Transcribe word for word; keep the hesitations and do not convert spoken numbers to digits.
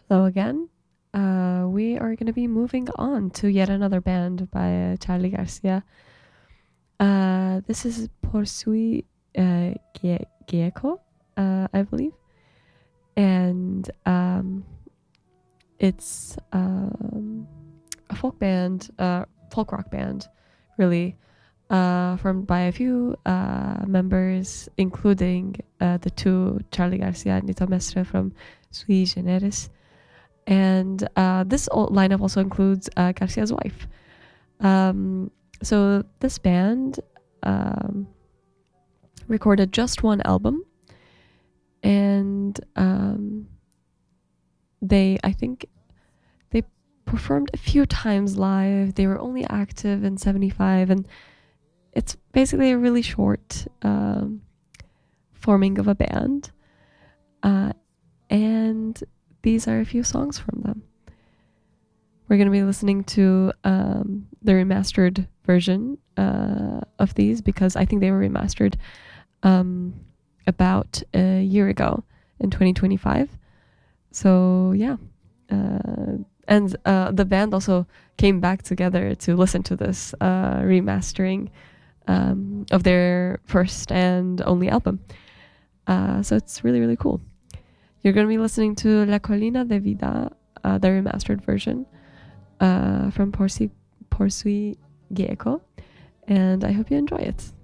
Hello again. Uh, we are going to be moving on to yet another band by Charlie Garcia. Uh, this is Por Sui uh, Gie- Gieco, uh, I believe. And um, it's um, a folk band, uh, folk rock band, really, uh, formed by a few uh, members, including uh, the two Charlie Garcia and Nito Mestre from Sui Generis. And uh, this lineup also includes uh, Garcia's wife. Um, so this band um, recorded just one album, and um, they, I think, they performed a few times live. They were only active in seventy-five, and it's basically a really short um, forming of a band. Uh, and these are a few songs from them. We're going to be listening to um, the remastered version uh, of these because I think they were remastered um, about a year ago in twenty twenty-five. So yeah. Uh, and uh, the band also came back together to listen to this uh, remastering um, of their first and only album. Uh, so it's really, really cool. You're going to be listening to La Colina de Vida, uh, the remastered version. Uh, from Por Sui Gieco, and I hope you enjoy it.